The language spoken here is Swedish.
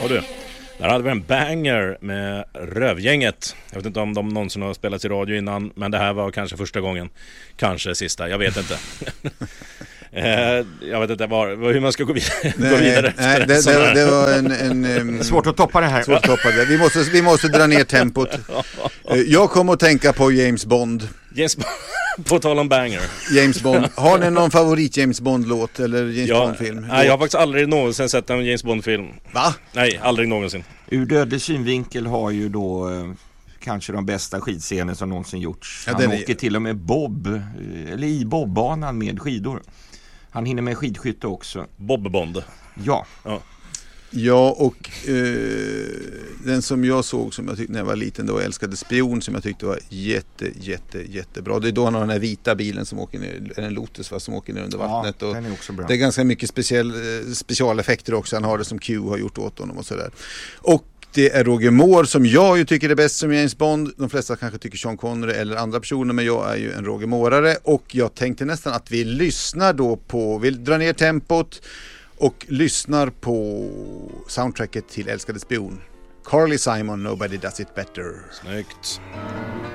Och du, där hade vi en banger med Rövgänget. Jag vet inte om de någonsin har spelat i radio innan, men det här var kanske första gången. Kanske sista, jag vet inte. Jag vet inte hur man ska gå vidare efter det var en svårt att toppa det här. Svårt att toppa det. Vi måste dra ner tempot. Jag kommer att tänka på James Bond. På tal om banger. James Bond. Har ni någon favorit James Bond-låt eller James Bond-film? Nej, jag har faktiskt aldrig någonsin sett en James Bond-film. Va? Nej, aldrig någonsin. Ur dödlig synvinkel har ju då kanske de bästa skidscener som någonsin gjorts. Han åker till och med i bobbanan med skidor. Han hinner med skidskytte också. Bob Bond. Ja. Ja, och den som jag såg som jag tyckte när jag var liten, det var Älskade spion, som jag tyckte var jättebra. Det är då han har den här vita bilen som åker ner, en Lotus som åker ner under vattnet. Ja, och den är också bra. Det är ganska mycket specialeffekter också. Han har det som Q har gjort åt honom och sådär. Och det är Roger Moore som jag ju tycker är bäst som James Bond. De flesta kanske tycker Sean Connery eller andra personer, men jag är ju en Roger Moorare. Och jag tänkte nästan att vi lyssnar då på, vi drar ner tempot och lyssnar på soundtracket till Älskade spion. Carly Simon, Nobody Does It Better. Snyggt.